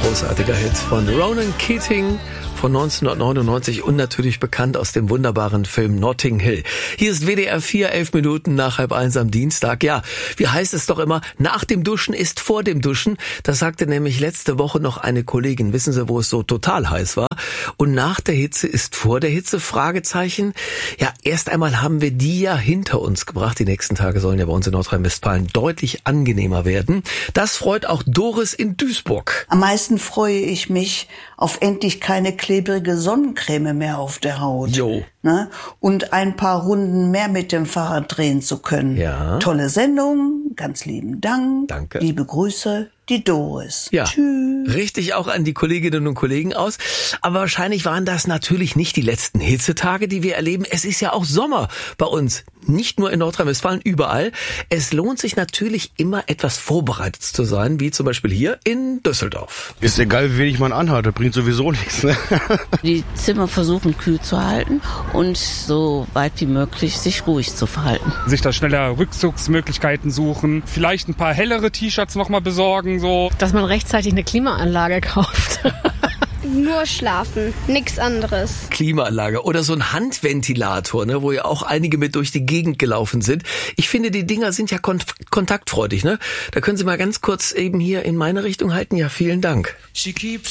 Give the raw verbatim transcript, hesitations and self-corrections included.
großartiger Hit von Ronan Keating von neunzehnhundertneunundneunzig und natürlich bekannt aus dem wunderbaren Film Notting Hill. Hier ist W D R vier, elf Minuten nach halb eins am Dienstag. Ja, wie heißt es doch immer, nach dem Duschen ist vor dem Duschen. Das sagte nämlich letzte Woche noch eine Kollegin. Wissen Sie, wo es so total heiß war? Und nach der Hitze ist vor der Hitze? Fragezeichen. Ja, erst einmal haben wir die ja hinter uns gebracht. Die nächsten Tage sollen ja bei uns in Nordrhein-Westfalen deutlich angenehmer werden. Das freut auch Doris in Duisburg. Am meisten freue ich mich auf endlich keine klebrige Sonnencreme mehr auf der Haut. Jo. Ne? Und ein paar Runden mehr mit dem Fahrrad drehen zu können. Ja. Tolle Sendung, ganz lieben Dank. Danke. Liebe Grüße, die Doris. Ja, Tschüss. richtig auch an die Kolleginnen und Kollegen aus. Aber wahrscheinlich waren das natürlich nicht die letzten Hitzetage, die wir erleben. Es ist ja auch Sommer bei uns. Nicht nur in Nordrhein-Westfalen, überall. Es lohnt sich natürlich immer etwas vorbereitet zu sein, wie zum Beispiel hier in Düsseldorf. Ist egal, wie wenig man anhat, das bringt sowieso nichts. Ne? Die Zimmer versuchen kühl zu halten und so weit wie möglich sich ruhig zu verhalten. Sich da schneller Rückzugsmöglichkeiten suchen, vielleicht ein paar hellere T-Shirts nochmal besorgen. So. Dass man rechtzeitig eine Klimaanlage kauft. Nur schlafen, nichts anderes. Klimaanlage oder so ein Handventilator, ne, wo ja auch einige mit durch die Gegend gelaufen sind. Ich finde, die Dinger sind ja kon- kontaktfreudig, ne? Da können Sie mal ganz kurz eben hier in meine Richtung halten. Ja, vielen Dank.